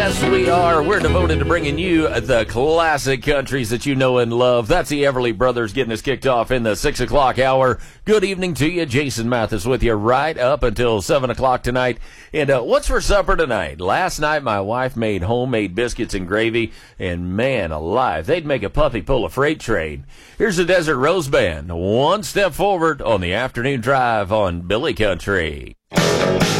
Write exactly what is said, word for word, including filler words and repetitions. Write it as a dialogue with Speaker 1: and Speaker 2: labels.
Speaker 1: Yes, we are. We're devoted to bringing you the classic countries that you know and love. That's the Everly Brothers getting us kicked off in the six o'clock hour. Good evening to you. Jason Mathis with you right up until seven o'clock tonight. And uh, what's for supper tonight? Last night, my wife made homemade biscuits and gravy, and man alive, they'd make a puppy pull a freight train. Here's the Desert Rose Band, one step forward on the afternoon drive on Billy Country.